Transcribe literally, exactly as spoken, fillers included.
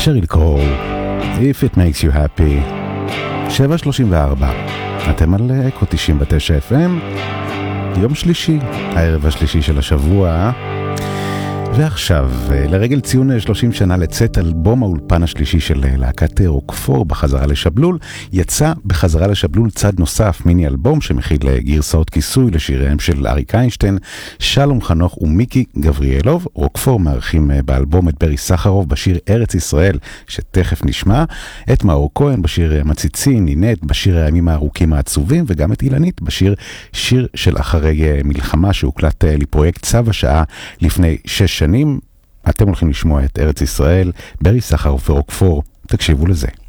שריל קרול, If It Makes You Happy, שבע שלושים וארבע. אתם על אקו תשעים ותשע אף אם, יום שלישי, הערב השלישי של השבוע. ועכשיו, לרגל ציון שלושים שנה לצאת אלבום האולפן השלישי של להקת רוקפור בחזרה לשבלול, יצא בחזרה לשבלול צד נוסף, מיני אלבום שמכיל גרסאות כיסוי לשיריהם של אריק איינשטיין, שלום חנוך ומיקי גבריאלוב. רוקפור מארחים באלבום את ברי סחרוף בשיר ארץ ישראל, שתכף נשמע, את מאור כהן בשיר מציצים, נינת בשיר הימים הארוכים העצובים, וגם את אילנית בשיר שיר של אחרי מלחמה, שהוקלט לפרויקט צו השעה לפני שש שנים. אתם הולכים לשמוע את ארץ ישראל, ברי סחרוף ורוקפור, תקשיבו לזה.